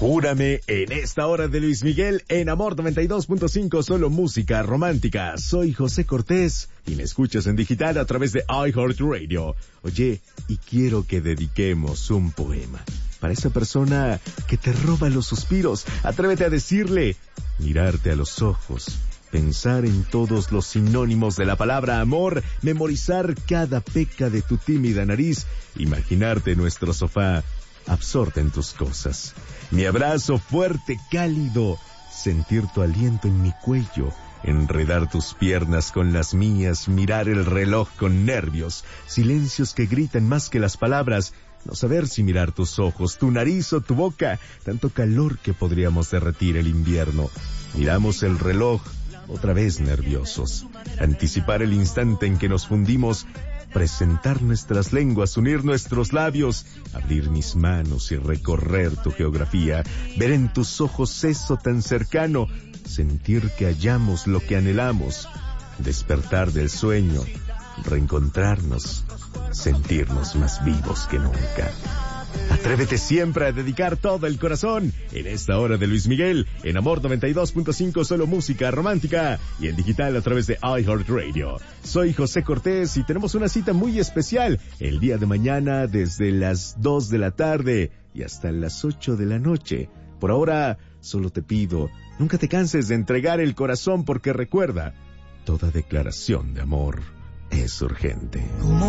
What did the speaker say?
Júrame en esta hora de Luis Miguel en Amor 92.5, solo música romántica. Soy José Cortés y me escuchas en digital a través de iHeartRadio. Oye, y quiero que dediquemos un poema para esa persona que te roba los suspiros. Atrévete a decirle, mirarte a los ojos, pensar en todos los sinónimos de la palabra amor, memorizar cada peca de tu tímida nariz, imaginarte en nuestro sofá, absorta en tus cosas. Mi abrazo fuerte, cálido, sentir tu aliento en mi cuello, enredar tus piernas con las mías, mirar el reloj con nervios, silencios que gritan más que las palabras, no saber si mirar tus ojos, tu nariz o tu boca, tanto calor que podríamos derretir el invierno. Miramos el reloj, otra vez nerviosos, anticipar el instante en que nos fundimos, presentar nuestras lenguas, unir nuestros labios, abrir mis manos y recorrer tu geografía, ver en tus ojos eso tan cercano, sentir que hallamos lo que anhelamos, despertar del sueño, reencontrarnos, sentirnos más vivos que nunca. Atrévete siempre a dedicar todo el corazón en esta hora de Luis Miguel, en Amor 92.5, solo música romántica y en digital a través de iHeartRadio. Soy José Cortés y tenemos una cita muy especial el día de mañana desde las 2 de la tarde y hasta las 8 de la noche. Por ahora, solo te pido, nunca te canses de entregar el corazón porque recuerda, toda declaración de amor es urgente.